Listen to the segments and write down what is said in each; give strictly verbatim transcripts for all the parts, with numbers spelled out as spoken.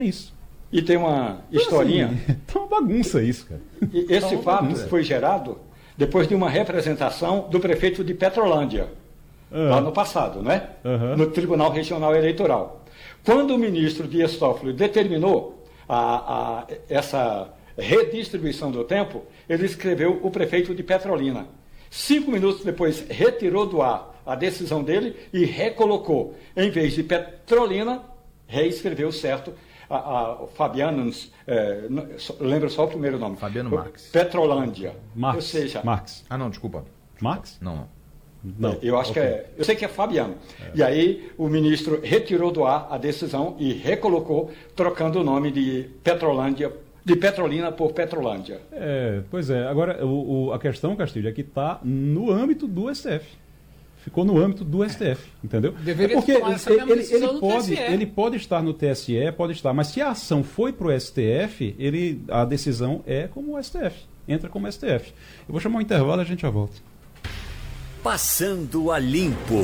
É isso. E tem uma historinha. Assim, tá uma bagunça isso, cara. E esse tá fato bagunça. foi gerado depois de uma representação do prefeito de Petrolândia, Uhum. lá no passado, né? Uhum. No Tribunal Regional Eleitoral. Quando o ministro Dias Toffoli determinou a, a, essa redistribuição do tempo, ele escreveu o prefeito de Petrolina. Cinco minutos depois, retirou do ar a decisão dele e recolocou. Em vez de Petrolina, reescreveu certo. A, a Fabiano, é, lembra só o primeiro nome. Fabiano Marques. Petrolândia. Marques. Ou seja, Marques. Ah, não, desculpa. Marques? Não, não. Não. eu acho Okay. que é. Eu sei que é Fabiano. É. E aí o ministro retirou do ar a decisão e recolocou, trocando o nome de Petrolândia, de Petrolina por Petrolândia. É, pois é. Agora, o, o, a questão, Castilho, é que está no âmbito do S T F. Ficou no âmbito do S T F, entendeu? Deveria é porque tomar essa mesma ele, decisão ele, no pode, T S E. ele pode estar no T S E, pode estar, mas se a ação foi para o S T F, ele, a decisão é como o S T F, entra como S T F. Eu vou chamar um intervalo e a gente já volta. Passando a Limpo.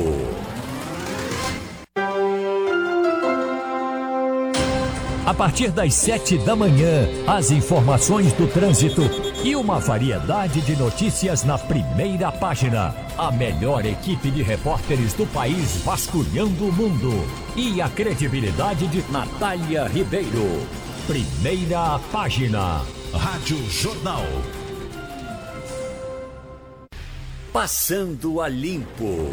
A partir das sete da manhã, as informações do trânsito e uma variedade de notícias na primeira página. A melhor equipe de repórteres do país vasculhando o mundo. E a credibilidade de Natália Ribeiro. Primeira página. Rádio Jornal. Passando a Limpo.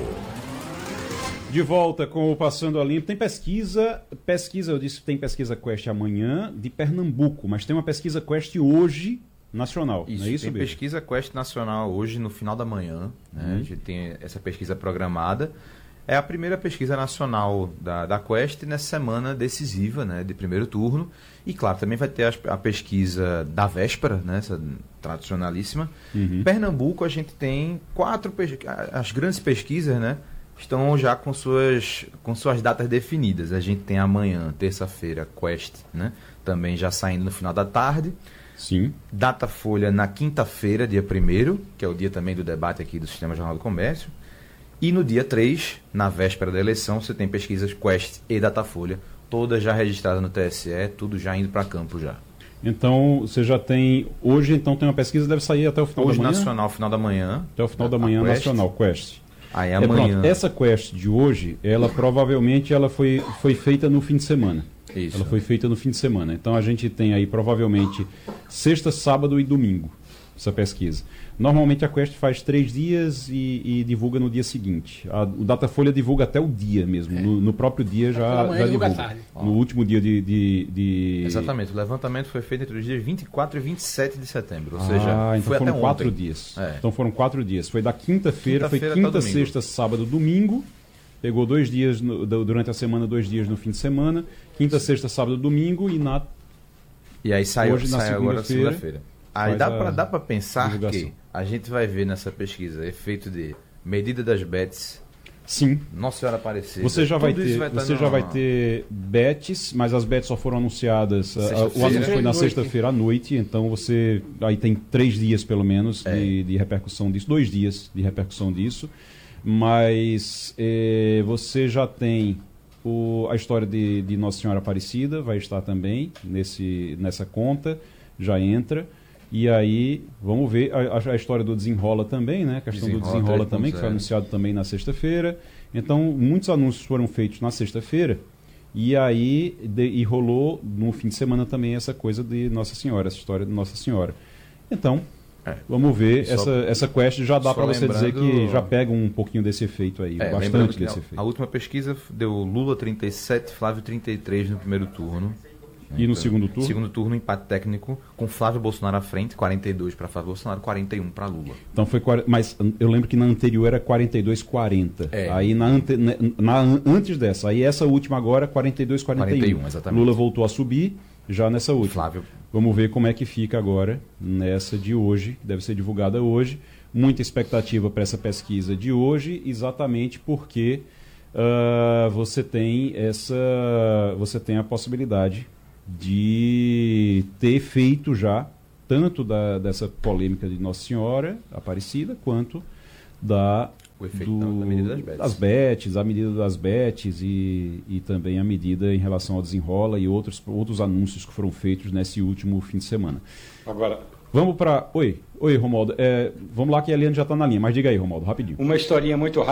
De volta com o Passando a Limpo. Tem pesquisa, pesquisa, eu disse que tem pesquisa Quest amanhã de Pernambuco, mas tem uma pesquisa Quest hoje nacional. Isso, não é isso, tem Beijo? pesquisa Quest nacional hoje no final da manhã. Né? Uhum. A gente tem essa pesquisa programada. É a primeira pesquisa nacional da, da Quest nessa semana decisiva, né, de primeiro turno. E, claro, também vai ter a, a pesquisa da véspera, né, essa tradicionalíssima. Uhum. Pernambuco, a gente tem quatro pesquisas. As grandes pesquisas, né, estão já com suas, com suas datas definidas. A gente tem amanhã, terça-feira, Quest, né, também já saindo no final da tarde. Sim. Datafolha na quinta-feira, dia primeiro, que é o dia também do debate aqui do Sistema Jornal do Comércio. E no dia três, na véspera da eleição, você tem pesquisas Quest e Datafolha, todas já registradas no T S E, tudo já indo para campo já. Então, você já tem... Hoje, então, tem uma pesquisa, deve sair até o final Hoje da manhã? nacional, final da manhã. Até o final da a manhã, Quest. nacional, Quest. Aí É, amanhã... pronto, essa Quest de hoje, ela provavelmente ela foi, foi feita no fim de semana. Isso. Ela foi feita no fim de semana. Então, a gente tem aí, provavelmente, sexta, sábado e domingo, essa pesquisa. Normalmente a Quest faz três dias e, e divulga no dia seguinte. A, o Datafolha divulga até o dia mesmo. É. No, no próprio dia já, Pela manhã já divulga divulga. tarde. No último dia de, de, de... Exatamente. O levantamento foi feito entre os dias vinte e quatro e vinte e sete de setembro. Ou ah, seja, então foi foram até quatro ontem. dias. É. Então foram quatro dias. Foi da quinta-feira, Quinta-feira foi quinta, até domingo. sexta, sábado, domingo. Pegou dois dias no, durante a semana, dois dias no fim de semana. Quinta, sexta, sábado, domingo e na... E aí saiu, Hoje, na sai agora segunda-feira, segunda-feira. Aí faz dá a para dá para pensar divulgação. que a gente vai ver nessa pesquisa efeito de medida das bets, Sim. Nossa Senhora Aparecida. Você já vai tudo isso ter, vai estar você no- já vai ter bets, mas as bets só foram anunciadas. a- a- O Sexta-feira. anúncio foi na Noite. sexta-feira à noite, então você aí tem três dias pelo menos É. de, de repercussão disso, dois dias de repercussão disso. Mas eh, você já tem o, a história de, de Nossa Senhora Aparecida, vai estar também nesse, nessa conta, já entra. E aí, vamos ver a, a- a história do Desenrola também, né? A questão do Desenrola Desenrola também, que foi três ponto zero. anunciado também na sexta-feira. Então, muitos anúncios foram feitos na sexta-feira. E aí, de- e rolou no fim de semana também essa coisa de Nossa Senhora, essa história de Nossa Senhora. Então, É. vamos ver. Só- Essa, essa quest já dá só para você dizer que lembrando- já pega um pouquinho desse efeito aí, É, lembrando bastante que desse a, efeito. a última pesquisa deu Lula trinta e sete, Flávio trinta e três no primeiro turno. E no segundo turno? Segundo turno, empate técnico, com Flávio Bolsonaro à frente, quarenta e dois para Flávio Bolsonaro, quarenta e um para Lula. Então foi quar- mas eu lembro que na anterior era quarenta e dois quarenta. É. Aí na, ante- na- na- antes dessa, aí essa última agora quarenta e dois quarenta e um. quarenta e um, exatamente. Lula voltou a subir já nessa última. Flávio. Vamos ver como é que fica agora nessa de hoje, deve ser divulgada hoje. Muita expectativa para essa pesquisa de hoje, exatamente porque ah, você tem essa, você tem a possibilidade de ter feito já tanto da, dessa polêmica de Nossa Senhora Aparecida quanto da O efeito do, da medida das bets. das bets, a medida das bets e, e também a medida em relação ao desenrola e outros, outros anúncios que foram feitos nesse último fim de semana. Agora, vamos para... Oi, oi Romualdo. É, vamos lá que a Eliane já está na linha, mas diga aí, Romualdo, rapidinho. uma historinha muito rápida.